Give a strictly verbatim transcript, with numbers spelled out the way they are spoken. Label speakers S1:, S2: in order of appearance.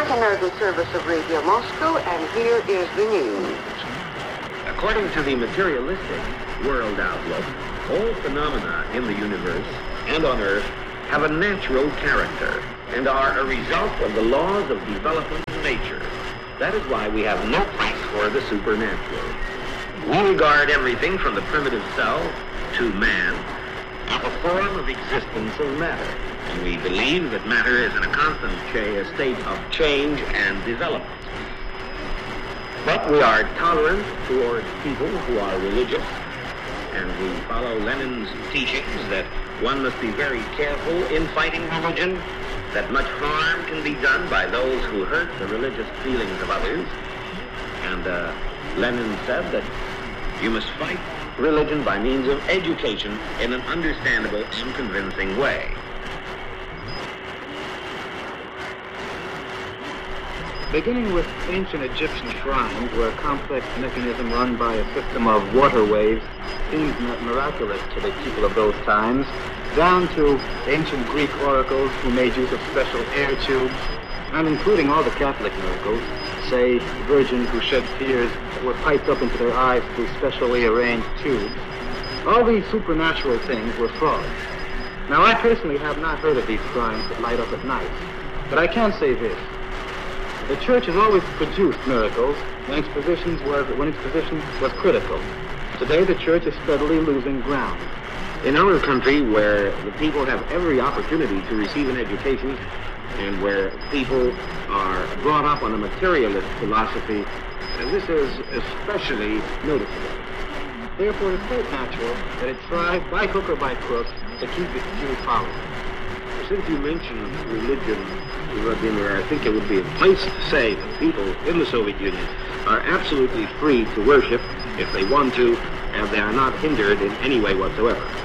S1: North American service of Radio Moscow, and here is the news.
S2: According to the materialistic world outlook, all phenomena in the universe and on Earth have a natural character and are a result of the laws of development in nature. That is why we have no place for the supernatural. We regard everything from the primitive cell to man as a form of existence of matter. And we believe that matter is in a constant cha- a state of change and development. But we are tolerant towards people who are religious, and we follow Lenin's teachings that one must be very careful in fighting religion, that much harm can be done by those who hurt the religious feelings of others. And uh, Lenin said that you must fight religion by means of education in an understandable and convincing way.
S3: Beginning with ancient Egyptian shrines, where a complex mechanism run by a system of water waves seems miraculous to the people of those times, down to ancient Greek oracles who made use of special air tubes, and including all the Catholic miracles, say virgins who shed tears that were piped up into their eyes through specially arranged tubes. All these supernatural things were frauds. Now, I personally have not heard of these shrines that light up at night, but I can say this. The church has always produced miracles when its position was, when its position was critical. Today, the church is steadily losing ground.
S2: In our country, where the people have every opportunity to receive an education, and where people are brought up on a materialist philosophy, this is especially noticeable.
S3: Therefore, it's quite natural that it tries, by hook or by crook, to keep its few followers.
S2: Since you mentioned religion, Vladimir, I think it would be a place to say that people in the Soviet Union are absolutely free to worship if they want to, and they are not hindered in any way whatsoever.